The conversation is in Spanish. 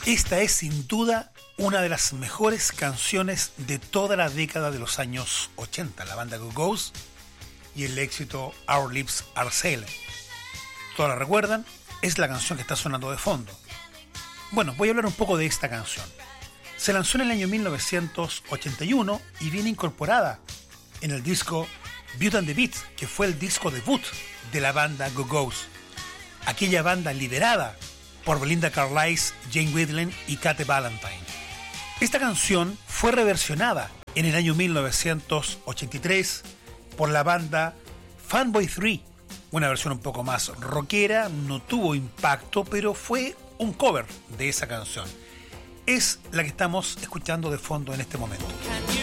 Esta es sin duda una de las mejores canciones de toda la década de los años 80, la banda Go Go's y el éxito Our Lips Are Sealed. ¿Todos la recuerdan? Es la canción que está sonando de fondo. Bueno, voy a hablar un poco de esta canción. Se lanzó en el año 1981 y viene incorporada en el disco Beauty and the Beat, que fue el disco debut de la banda Go Go's, aquella banda liderada por Belinda Carlisle, Jane Wiedlin y Kate Valentine. Esta canción fue reversionada en el año 1983 por la banda Fanboy 3, una versión un poco más rockera, no tuvo impacto, pero fue un cover de esa canción. Es la que estamos escuchando de fondo en este momento.